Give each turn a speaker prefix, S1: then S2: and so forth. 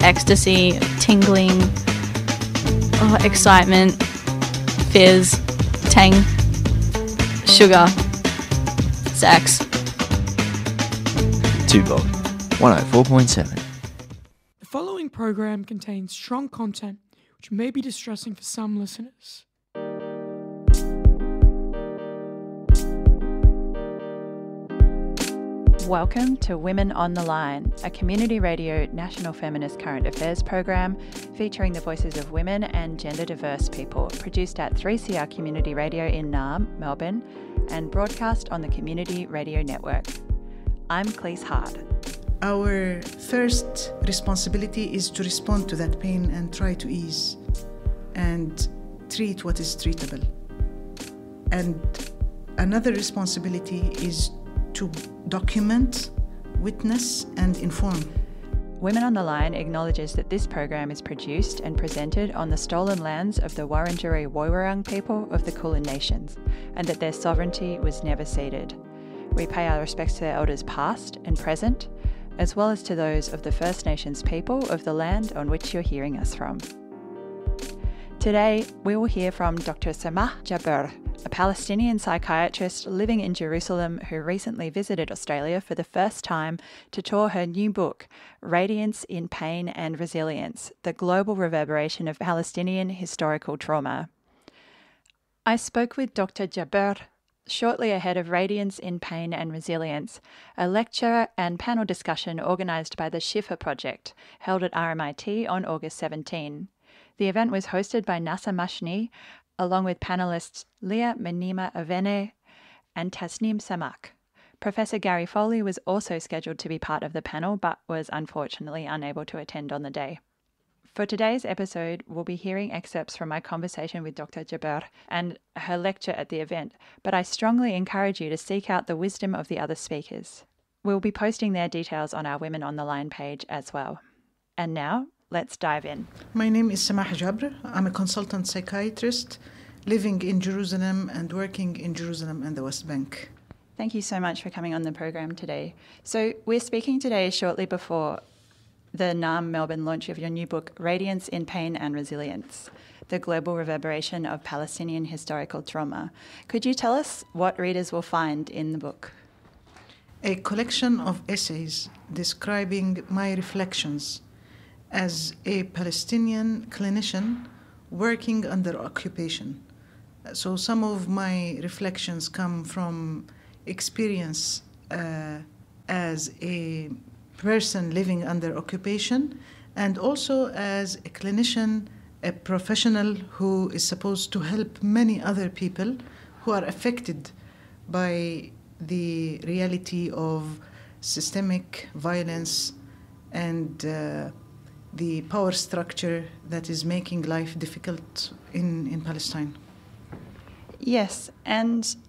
S1: ecstasy, tingling, excitement, fizz, tang, sugar, sex.
S2: Tubog 104.7.
S3: The following program contains strong content which may be distressing for some listeners.
S4: Welcome to Women on the Line, a community radio national feminist current affairs program featuring the voices of women and gender diverse people, produced at 3CR Community Radio in Naarm, Melbourne, and broadcast on the Community Radio Network. I'm Cleese Hart.
S5: Our first responsibility is to respond to that pain and try to ease and treat what is treatable. And another responsibility is to document, witness, and inform.
S4: Women on the Line acknowledges that this program is produced and presented on the stolen lands of the Wurundjeri Woiwurrung people of the Kulin Nations, and that their sovereignty was never ceded. We pay our respects to their elders past and present, as well as to those of the First Nations people of the land on which you're hearing us from. Today, we will hear from Dr. Samah Jabr, a Palestinian psychiatrist living in Jerusalem who recently visited Australia for the first time to tour her new book, Radiance in Pain and Resilience: The Global Reverberation of Palestinian Historical Trauma. I spoke with Dr. Jabr shortly ahead of Radiance in Pain and Resilience, a lecture and panel discussion organised by the Shifa Project, held at RMIT on August 17. The event was hosted by Nasa Mashni, along with panellists Leah Menima Avene and Tasneem Samak. Professor Gary Foley was also scheduled to be part of the panel, but was unfortunately unable to attend on the day. For today's episode, we'll be hearing excerpts from my conversation with Dr. Jabr and her lecture at the event, but I strongly encourage you to seek out the wisdom of the other speakers. We'll be posting their details on our Women on the Line page as well. And now, let's dive in.
S5: My name is Samah Jabr. I'm a consultant psychiatrist living in Jerusalem and working in Jerusalem and the West Bank.
S4: Thank you so much for coming on the program today. So we're speaking today shortly before the Naarm, Melbourne launch of your new book, Radiance in Pain and Resilience: The Global Reverberation of Palestinian Historical Trauma. Could you tell us what readers will find in the book?
S5: A collection of essays describing my reflections as a Palestinian clinician working under occupation. So some of my reflections come from experience as a person living under occupation, and also as a clinician, a professional who is supposed to help many other people who are affected by the reality of systemic violence and the power structure that is making life difficult in Palestine.
S4: Yes, and